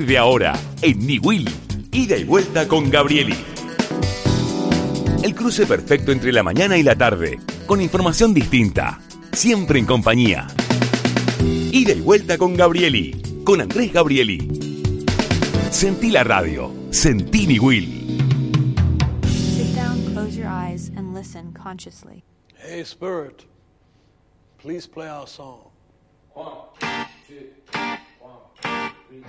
partir de ahora, en Niwil, ida y vuelta con Gabrieli. El cruce perfecto entre la mañana y la tarde, con información distinta, siempre en compañía. Ida y vuelta con Gabrieli, con Andrés Gabrieli. Sentí la radio, sentí Niwil. Sit down, close your eyes, and listen consciously. Hey, Spirit, please play our song. 1, 2, 3.